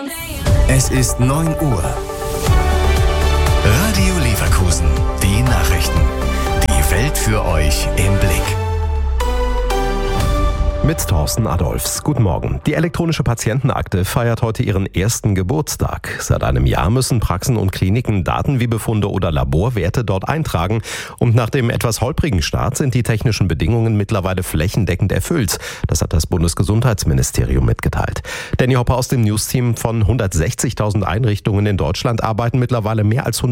Es ist 9 Uhr. Radio Leverkusen. Die Nachrichten. Die Welt für euch im Blick. Mit Thorsten Adolfs. Guten Morgen. Die elektronische Patientenakte feiert heute ihren ersten Geburtstag. Seit einem Jahr müssen Praxen und Kliniken Daten wie Befunde oder Laborwerte dort eintragen. Und nach dem etwas holprigen Start sind die technischen Bedingungen mittlerweile flächendeckend erfüllt. Das hat das Bundesgesundheitsministerium mitgeteilt. Danny Hopper aus dem News-Team: von 160.000 Einrichtungen in Deutschland arbeiten mittlerweile mehr als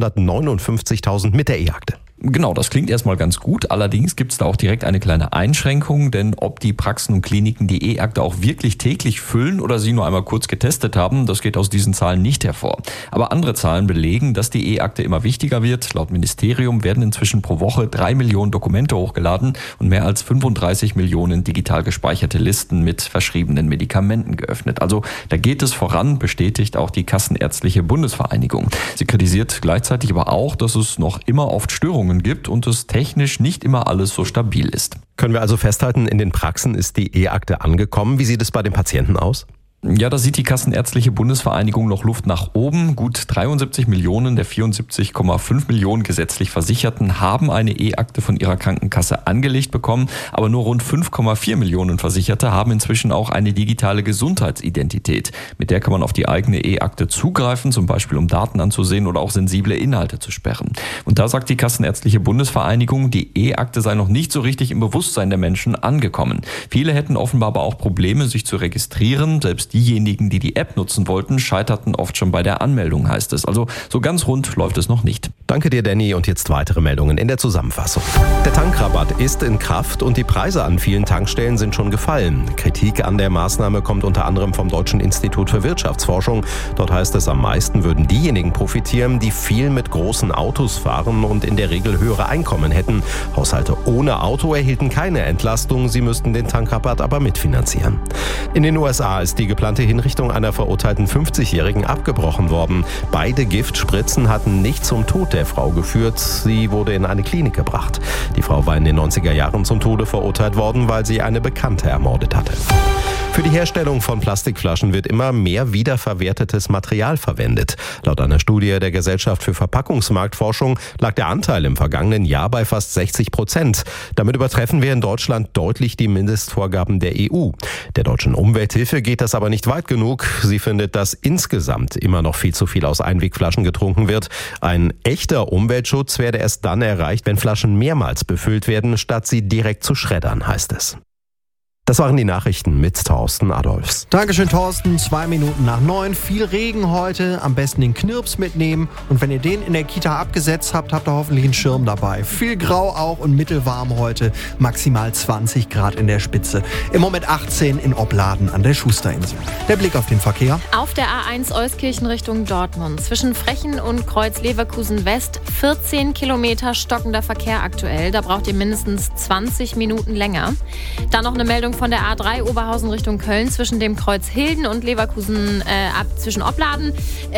159.000 mit der E-Akte. Genau, das klingt erstmal ganz gut. Allerdings gibt es da auch direkt eine kleine Einschränkung, denn ob die Praxen und Kliniken die E-Akte auch wirklich täglich füllen oder sie nur einmal kurz getestet haben, das geht aus diesen Zahlen nicht hervor. Aber andere Zahlen belegen, dass die E-Akte immer wichtiger wird. Laut Ministerium werden inzwischen pro Woche 3 Millionen Dokumente hochgeladen und mehr als 35 Millionen digital gespeicherte Listen mit verschriebenen Medikamenten geöffnet. Also da geht es voran, bestätigt auch die Kassenärztliche Bundesvereinigung. Sie kritisiert gleichzeitig aber auch, dass es noch immer oft Störungen gibt und es technisch nicht immer alles so stabil ist. Können wir also festhalten, in den Praxen ist die E-Akte angekommen. Wie sieht es bei den Patienten aus? Ja, da sieht die Kassenärztliche Bundesvereinigung noch Luft nach oben. Gut 73 Millionen der 74,5 Millionen gesetzlich Versicherten haben eine E-Akte von ihrer Krankenkasse angelegt bekommen. Aber nur rund 5,4 Millionen Versicherte haben inzwischen auch eine digitale Gesundheitsidentität. Mit der kann man auf die eigene E-Akte zugreifen, zum Beispiel um Daten anzusehen oder auch sensible Inhalte zu sperren. Und da sagt die Kassenärztliche Bundesvereinigung, die E-Akte sei noch nicht so richtig im Bewusstsein der Menschen angekommen. Viele hätten offenbar aber auch Probleme, sich zu registrieren. Selbst diejenigen, die die App nutzen wollten, scheiterten oft schon bei der Anmeldung, heißt es. Also so ganz rund läuft es noch nicht. Danke dir, Danny. Und jetzt weitere Meldungen in der Zusammenfassung. Der Tankrabatt ist in Kraft und die Preise an vielen Tankstellen sind schon gefallen. Kritik an der Maßnahme kommt unter anderem vom Deutschen Institut für Wirtschaftsforschung. Dort heißt es, am meisten würden diejenigen profitieren, die viel mit großen Autos fahren und in der Regel höhere Einkommen hätten. Haushalte ohne Auto erhielten keine Entlastung, sie müssten den Tankrabatt aber mitfinanzieren. In den USA ist die geplante Hinrichtung einer verurteilten 50-Jährigen abgebrochen worden. Beide Giftspritzen hatten nicht zum Tod der Frau geführt. Sie wurde in eine Klinik gebracht. Die Frau war in den 90er Jahren zum Tode verurteilt worden, weil sie eine Bekannte ermordet hatte. Für die Herstellung von Plastikflaschen wird immer mehr wiederverwertetes Material verwendet. Laut einer Studie der Gesellschaft für Verpackungsmarktforschung lag der Anteil im vergangenen Jahr bei fast 60%. Damit übertreffen wir in Deutschland deutlich die Mindestvorgaben der EU. Der Deutschen Umwelthilfe geht das aber nicht weit genug. Sie findet, dass insgesamt immer noch viel zu viel aus Einwegflaschen getrunken wird. Ein echter Umweltschutz werde erst dann erreicht, wenn Flaschen mehrmals befüllt werden, statt sie direkt zu schreddern, heißt es. Das waren die Nachrichten mit Thorsten Adolfs. Dankeschön, Thorsten. 2 Minuten nach 9. Viel Regen heute. Am besten den Knirps mitnehmen. Und wenn ihr den in der Kita abgesetzt habt, habt ihr hoffentlich einen Schirm dabei. Viel Grau auch und mittelwarm heute. Maximal 20 Grad in der Spitze. Im Moment 18 in Opladen an der Schusterinsel. Der Blick auf den Verkehr. Auf der A1 Euskirchen Richtung Dortmund. Zwischen Frechen und Kreuz Leverkusen West 14 Kilometer stockender Verkehr aktuell. Da braucht ihr mindestens 20 Minuten länger. Dann noch eine Meldung von der A3 Oberhausen Richtung Köln zwischen dem Kreuz Hilden und Leverkusen zwischen Opladen.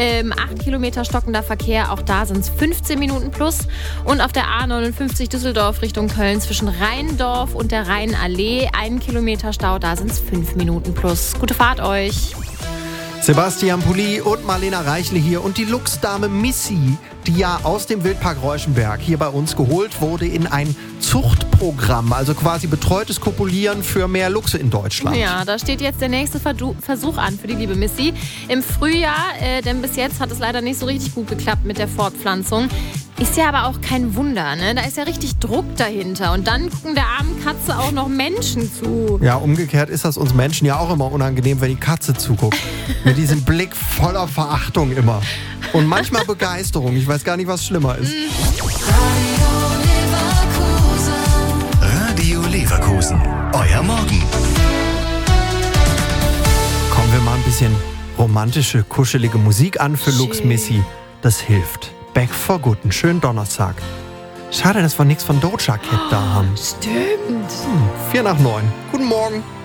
8 Kilometer stockender Verkehr, auch da sind es 15 Minuten plus. Und auf der A59 Düsseldorf Richtung Köln zwischen Rheindorf und der Rheinallee 1 Kilometer Stau, da sind es 5 Minuten plus. Gute Fahrt euch! Sebastian Pulli und Marlena Reichle hier und die Luchsdame Missy, die ja aus dem Wildpark Reuschenberg hier bei uns geholt wurde in ein Zuchtprogramm, also quasi betreutes Kopulieren für mehr Luchse in Deutschland. Ja, da steht jetzt der nächste Versuch an für die liebe Missy im Frühjahr, denn bis jetzt hat es leider nicht so richtig gut geklappt mit der Fortpflanzung. Ist ja aber auch kein Wunder, ne? Da ist ja richtig Druck dahinter. Und dann gucken der armen Katze auch noch Menschen zu. Ja, umgekehrt ist das uns Menschen ja auch immer unangenehm, wenn die Katze zuguckt. Mit diesem Blick voller Verachtung immer. Und manchmal Begeisterung. Ich weiß gar nicht, was schlimmer ist. Radio Leverkusen. Euer Morgen. Kommen wir mal ein bisschen romantische, kuschelige Musik an für Lux Missy. Das hilft. Back for Good, einen schönen Donnerstag. Schade, dass wir nichts von Doja Cat da haben. Stimmt. 8:04. Guten Morgen.